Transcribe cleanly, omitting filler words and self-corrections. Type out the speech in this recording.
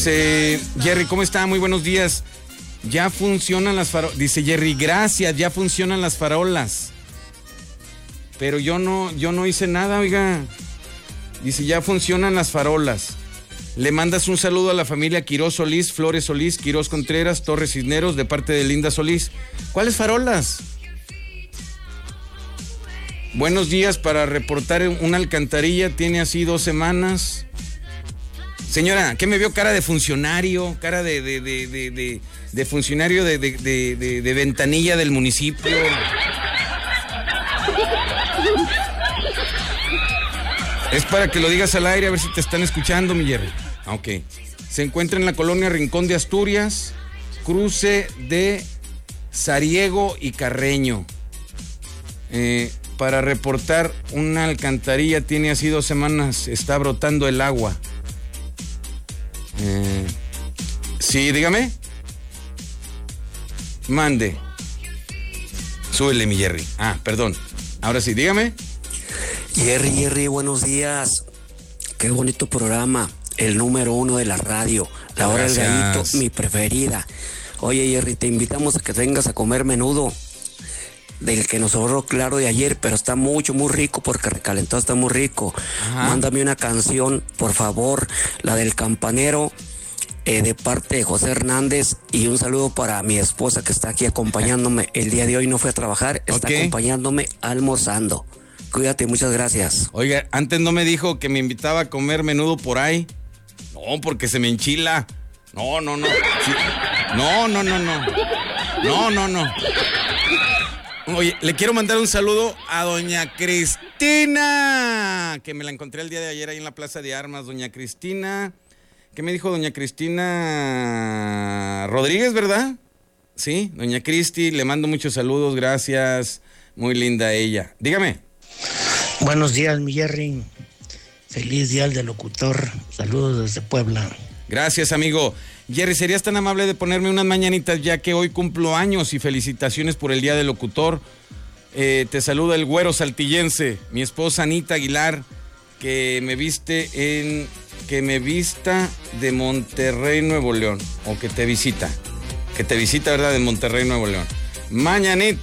Dice Jerry, ¿cómo está? Muy buenos días. Ya funcionan las farolas. Dice Jerry, gracias, ya funcionan las farolas. Pero yo no hice nada, oiga. Dice, ya funcionan las farolas. Le mandas un saludo a la familia Quirós Solís, Flores Solís, Quirós Contreras, Torres Cisneros, de parte de Linda Solís. ¿Cuáles farolas? Buenos días, para reportar una alcantarilla, tiene así 2 semanas. Señora, ¿qué me vio? Cara de funcionario, cara de funcionario de ventanilla del municipio. Es para que lo digas al aire, a ver si te están escuchando, mi Jerry. Ok. Se encuentra en la colonia Rincón de Asturias, cruce de Sariego y Carreño. Para reportar una alcantarilla, tiene así 2 semanas, está brotando el agua. Sí, dígame. Mande. Súbele, mi Jerry. Perdón. Ahora sí, dígame. Jerry, buenos días. Qué bonito programa. El número 1 de la radio. La hora del gallito, mi preferida. Oye, Jerry, te invitamos a que vengas a comer menudo del que nos sobró, claro, de ayer, pero está muy rico porque recalentado, está muy rico. Ajá. Mándame una canción, por favor, la del campanero, de parte de José Hernández, y un saludo para mi esposa que está aquí acompañándome. El día de hoy no fue a trabajar, está acompañándome almorzando. Cuídate, muchas gracias. Oiga, antes no me dijo que me invitaba a comer menudo por ahí. No, porque se me enchila. No. Sí. No. Oye, le quiero mandar un saludo a doña Cristina, que me la encontré el día de ayer ahí en la Plaza de Armas. Doña Cristina, ¿qué me dijo doña Cristina Rodríguez, verdad? Sí, doña Cristi, le mando muchos saludos, gracias, muy linda ella. Dígame. Buenos días, mi Jerry. Feliz día del locutor. Saludos desde Puebla. Gracias, amigo. Jerry, ¿serías tan amable de ponerme unas mañanitas ya que hoy cumplo años, y felicitaciones por el día del locutor? Te saluda el güero saltillense, mi esposa Anita Aguilar, que me vista de Monterrey, Nuevo León, o que te visita, ¿verdad? De Monterrey, Nuevo León. Mañanitas.